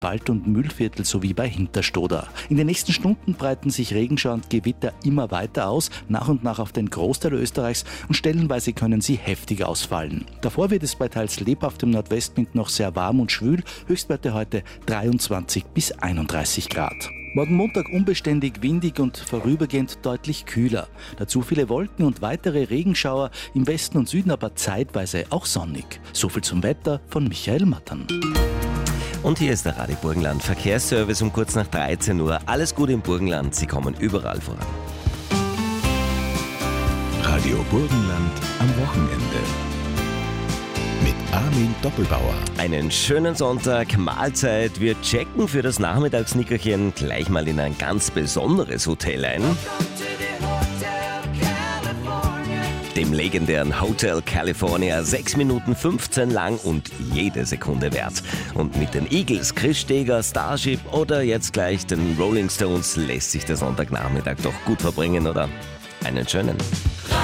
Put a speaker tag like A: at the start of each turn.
A: Wald- und Mühlviertel sowie bei Hinterstoder. In den nächsten Stunden breiten sich Regenschauer und Gewitter immer weiter aus, nach und nach auf den Großteil Österreichs, und stellenweise können sie heftig ausfallen. Davor wird es bei teils lebhaftem Nordwestwind noch sehr warm und schwül, Höchstwerte heute 23 bis 31 Grad. Morgen Montag unbeständig windig und vorübergehend deutlich kühler. Dazu viele Wolken und weitere Regenschauer, im Westen und Süden aber zeitweise auch sonnig. Soviel zum Wetter von Michael Mattern.
B: Und hier ist der Radio Burgenland Verkehrsservice um kurz nach 13 Uhr. Alles gut im Burgenland, Sie kommen überall voran.
C: Radio Burgenland am Wochenende. Mit Armin Doppelbauer.
B: Einen schönen Sonntag, Mahlzeit. Wir checken für das Nachmittagsnickerchen gleich mal in ein ganz besonderes Hotel ein. Dem legendären Hotel California, 6 Minuten 15 lang und jede Sekunde wert. Und mit den Eagles, Chris Steger, Starship oder jetzt gleich den Rolling Stones lässt sich der Sonntagnachmittag doch gut verbringen, oder? Einen schönen.